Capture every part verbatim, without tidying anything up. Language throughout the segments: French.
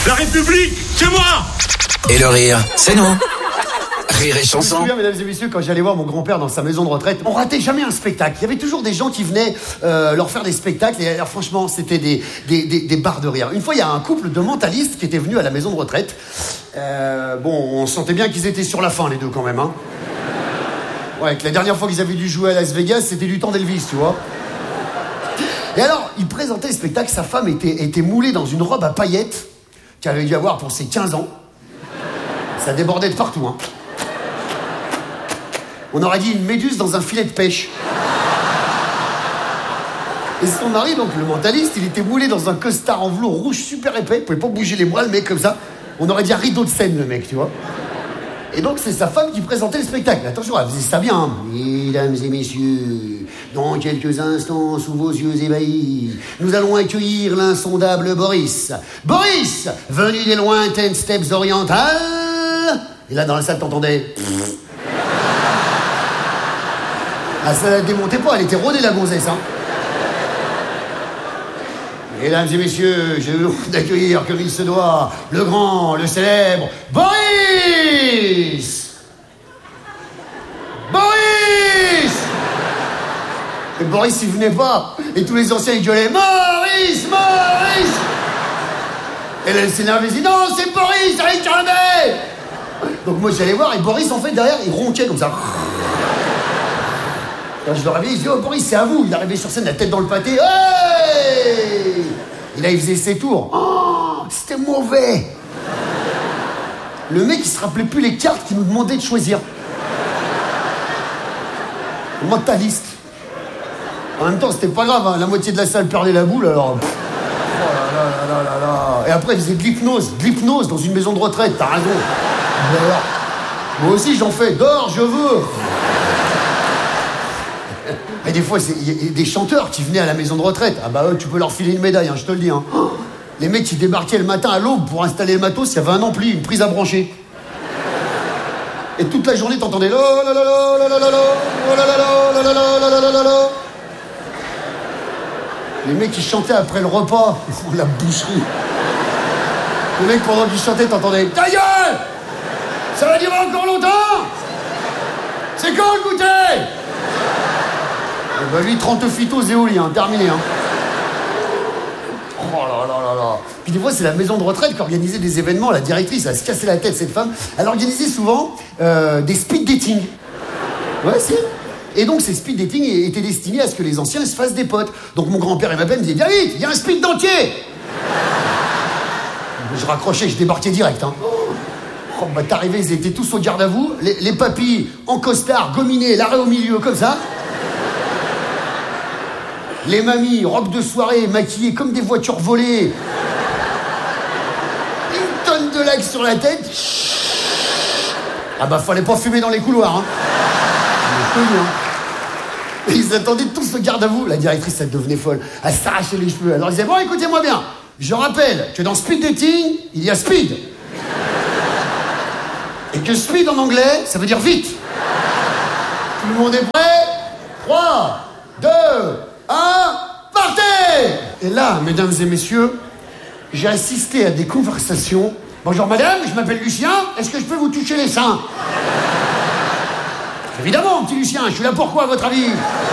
La République, c'est moi. Et le rire, c'est nous. Rire et Je me chanson. souviens, mesdames et messieurs, quand j'allais voir mon grand-père dans sa maison de retraite, on ratait jamais un spectacle. Il y avait toujours des gens qui venaient euh, leur faire des spectacles. Et alors, franchement, c'était des, des, des, des barres de rire. Une fois, il y a un couple de mentalistes qui était venu à la maison de retraite. Euh, bon, on sentait bien qu'ils étaient sur la fin, les deux, quand même. Hein. Ouais, que la dernière fois qu'ils avaient dû jouer à Las Vegas, c'était du temps d'Elvis, tu vois. Et alors, il présentait le spectacle. Sa femme était, était moulée dans une robe à paillettes qu'elle avait dû avoir pour ses quinze ans. Ça débordait de partout, hein. On aurait dit une méduse dans un filet de pêche. Et son mari, donc le mentaliste, il était moulé dans un costard en velours rouge super épais. Il pouvait pas bouger les bras, le mec, comme ça. On aurait dit un rideau de scène, le mec, tu vois. Et donc, c'est sa femme qui présentait le spectacle. Attention, elle faisait ça bien. Hein. Mesdames et messieurs, dans quelques instants, sous vos yeux ébahis, nous allons accueillir l'insondable Boris. Boris, venu des lointaines steppes orientales. Et là, dans la salle, t'entendais... Ah, ça la démontait pas, elle était rodée, la gonzesse, hein. Mesdames et messieurs, je veux d'accueillir comme il se doit le grand, le célèbre Boris. Boris. Et Boris, il venait pas. Et tous les anciens, ils gueulaient Maurice, Maurice. Et là, elle s'énervait, elle dit non, c'est Boris, Eric Carabet. Donc moi, j'allais voir, et Boris, en fait, derrière, il ronquait comme ça. Quand je le réveillais, je dis, oh Boris, c'est à vous. Il arrivait sur scène, la tête dans le pâté. Hey! Et là, il faisait ses tours. Oh, c'était mauvais. Le mec, il se rappelait plus les cartes qu'il nous demandait de choisir. Le mentaliste. En même temps, c'était pas grave, hein. La moitié de la salle perdait la boule, alors... Pff. Oh là là là là là. Et après, il faisait de l'hypnose. De l'hypnose dans une maison de retraite, t'as raison. Alors, moi aussi, j'en fais. Dors, je veux. Et des fois, il y a des chanteurs qui venaient à la maison de retraite. Ah bah eux, tu peux leur filer une médaille, hein, je te le dis. Hein. Les mecs qui débarquaient le matin à l'aube pour installer le matos, il y avait un ampli, une prise à brancher. Et toute la journée, t'entendais la la la la la la la la la la la la la la la. Les mecs qui chantaient après le repas, la boucherie. Les mecs pendant qu'ils chantaient, t'entendais ta gueule. Ça va durer encore longtemps. C'est quand le goûter? Eh ben lui, trente phytos éoliens, terminé, hein. Oh là là là là. Puis des fois, c'est la maison de retraite qui organisait des événements. La directrice, elle se cassait la tête, cette femme. Elle organisait souvent euh, des speed dating. Ouais, si. Et donc, ces speed dating étaient destinés à ce que les anciens se fassent des potes. Donc, mon grand-père et ma belle me disaient, viens vite, il y a un speed dentier. Je raccrochais, je débarquais direct, hein. Oh, bah, t'arrivais, ils étaient tous au garde à vous. Les, les papilles en costard, gominés, l'arrêt au milieu, comme ça. Les mamies, robes de soirée, maquillées comme des voitures volées. Une tonne de lac sur la tête. Ah bah, fallait pas fumer dans les couloirs, hein. Connu, hein. Et ils attendaient tous au garde à vous. La directrice, elle devenait folle. Elle s'arrachait les cheveux. Alors ils disaient, bon, écoutez-moi bien. Je rappelle que dans speed dating, il y a speed. Et que speed en anglais, ça veut dire vite. Tout le monde est prêt? trois, deux, un, partez! Et là, mesdames et messieurs, j'ai assisté à des conversations. Bonjour madame, je m'appelle Lucien, est-ce que je peux vous toucher les seins? Évidemment, petit Lucien, je suis là pourquoi, à votre avis?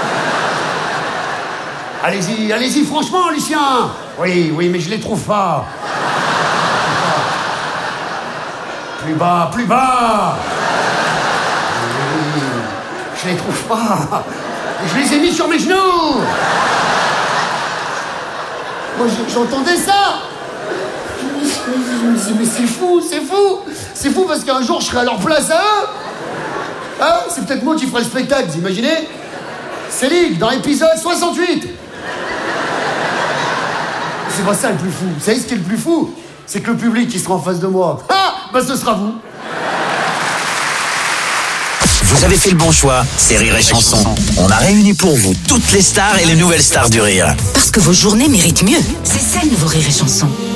Allez-y, allez-y, franchement, Lucien. Oui, oui, mais je les trouve pas. Plus bas, plus bas. Oui, je les trouve pas. Je les ai mis sur mes genoux. Moi, j'entendais ça. Je me disais, mais c'est fou, c'est fou. C'est fou parce qu'un jour, je serai à leur place à eux. Hein? C'est peut-être moi qui ferai le spectacle, vous imaginez? Célic, dans l'épisode soixante-huit. C'est pas ça le plus fou. Vous savez ce qui est le plus fou? C'est que le public qui sera en face de moi. Ah, bah ce sera vous. Vous avez fait le bon choix, c'est Rire et Chanson. On a réuni pour vous toutes les stars et les nouvelles stars du rire. Parce que vos journées méritent mieux. C'est celle de vos Rires et Chansons.